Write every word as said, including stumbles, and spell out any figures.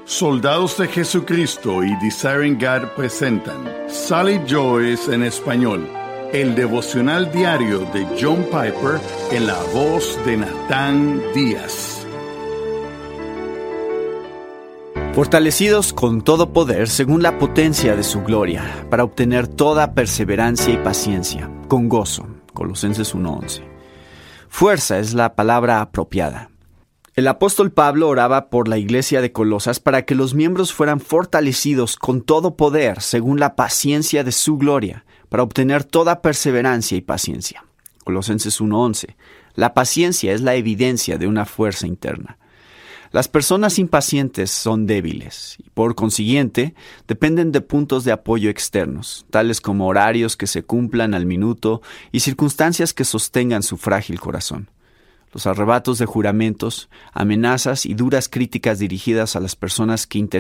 Soldados de Jesucristo y Desiring God presentan Sally Joyce en español, el devocional diario de John Piper en la voz de Natán Díaz. Fortalecidos con todo poder según la potencia de su gloria, para obtener toda perseverancia y paciencia, con gozo. Colosenses uno once. Fuerza es la palabra apropiada. El apóstol Pablo oraba por la iglesia de Colosas para que los miembros fueran fortalecidos con todo poder según la paciencia de su gloria, para obtener toda perseverancia y paciencia. Colosenses uno once. La paciencia es la evidencia de una fuerza interna. Las personas impacientes son débiles y, por consiguiente, dependen de puntos de apoyo externos, tales como horarios que se cumplan al minuto y circunstancias que sostengan su frágil corazón. Los arrebatos de juramentos, amenazas y duras críticas dirigidas a las personas que intervienen